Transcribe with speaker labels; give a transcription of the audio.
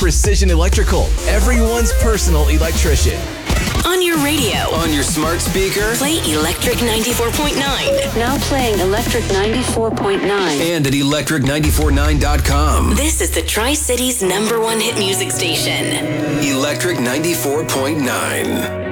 Speaker 1: Precision Electrical, everyone's personal electrician.
Speaker 2: On your radio.
Speaker 1: On your smart speaker.
Speaker 2: Play Electric 94.9.
Speaker 3: Now playing Electric 94.9.
Speaker 1: And at electric949.com.
Speaker 2: This is the Tri-City's #1 hit music station.
Speaker 1: Electric 94.9.